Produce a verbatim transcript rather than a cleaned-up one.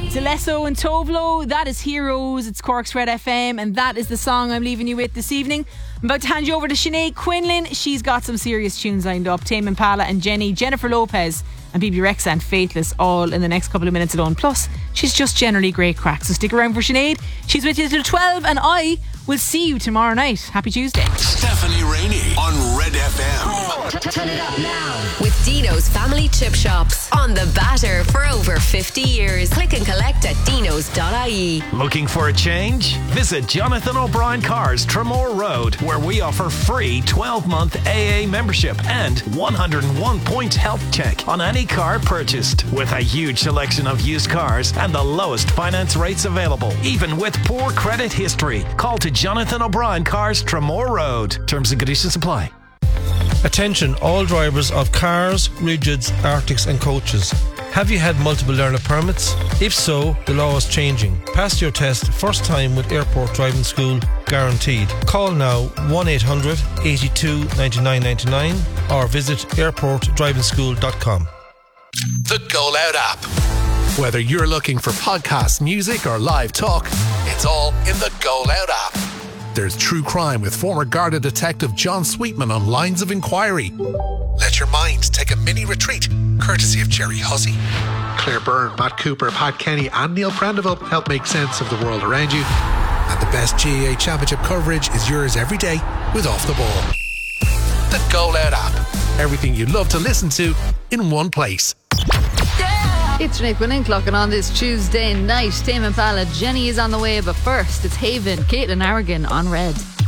D'Alesso and Tovlo, that is Heroes. It's Cork's Red F M, and that is the song I'm leaving you with this evening. I'm about to hand you over to Sinead Quinlan. She's got some serious tunes lined up. Tame Impala and Jenny, Jennifer Lopez and B B Rexa and Faithless, all in the next couple of minutes alone. Plus, she's just generally great crack. So stick around for Sinead. She's with you till twelve, and I will see you tomorrow night. Happy Tuesday. Stephanie Rainey on Red F M. Turn it up now. With Dino's Family Chip Shops. On the batter for over fifty years. Click and collect at dinos dot I E. Looking for a change? Visit Jonathan O'Brien Cars, Tremore Road, where we offer free twelve-month A A membership and one hundred one point health check on any car purchased. With a huge selection of used cars and the lowest finance rates available, even with poor credit history. Call to Jonathan O'Brien Cars, Tremore Road. Terms and conditions apply. Attention all drivers of cars, rigids, arctics and coaches. Have you had multiple learner permits? If so, the law is changing. Pass your test first time with Airport Driving School, guaranteed. Call now one eight hundred, eighty-two, ninety-nine ninety-nine or visit airport driving school dot com. The Go Loud app. Whether you're looking for podcasts, music or live talk, it's all in the Go Loud app. There's true crime with former Garda detective John Sweetman on Lines of Inquiry. Let your mind take a mini retreat, courtesy of Jerry Hussey. Claire Byrne, Matt Cooper, Pat Kenny and Neil Prendeville help make sense of the world around you. And the best G A A Championship coverage is yours every day with Off the Ball. The Go Loud app. Everything you love to listen to in one place. It's Sinead Quinlan clocking on this Tuesday night. Tame Impala, Jenny is on the way, but first it's Haven, Caitlin Aragon on Red.